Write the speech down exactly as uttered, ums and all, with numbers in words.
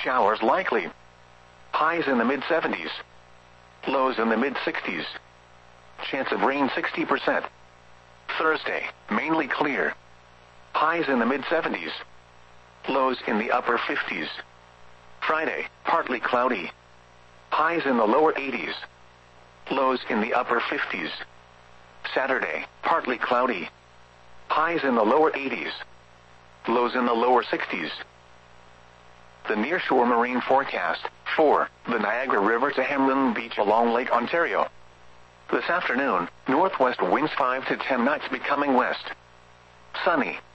showers likely. Highs in the mid seventies. Lows in the mid sixties. Chance of rain sixty percent. Thursday, mainly clear. Highs in the mid seventies. Lows in the upper fifties. Friday, partly cloudy. Highs in the lower eighties. Lows in the upper fifties. Saturday, partly cloudy. Highs in the lower eighties. Lows in the lower sixties. The nearshore marine forecast for the Niagara River to Hamlin Beach along Lake Ontario. This afternoon, northwest winds five to ten knots becoming west. Sunny.